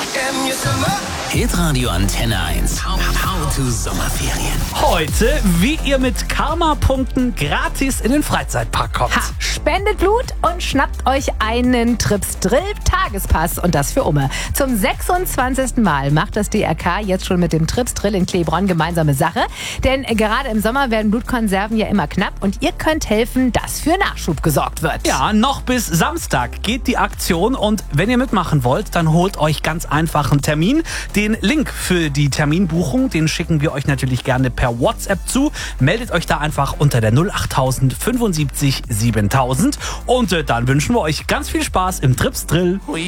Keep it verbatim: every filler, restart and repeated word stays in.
Hitradio Antenne eins. How, how to Sommerferien. Heute, wie ihr mit Karma-Punkten gratis in den Freizeitpark kommt. Ha, spendet Blut und schnappt euch einen Trips Drill Tagespass und das für Umme. Zum sechsundzwanzigsten Mal macht das D R K jetzt schon mit dem Trips Drill in Klebronn gemeinsame Sache. Denn gerade im Sommer werden Blutkonserven ja immer knapp und ihr könnt helfen, dass für Nachschub gesorgt wird. Ja, noch bis Samstag geht die Aktion und wenn ihr mitmachen wollt, dann holt euch ganz einfach einen Termin. Den Link für die Terminbuchung, den schicken wir euch natürlich gerne per WhatsApp zu. Meldet euch da einfach unter der null achttausend fünfundsiebzig siebentausend und äh, dann wünschen wir euch ganz viel Spaß im Trips Drill.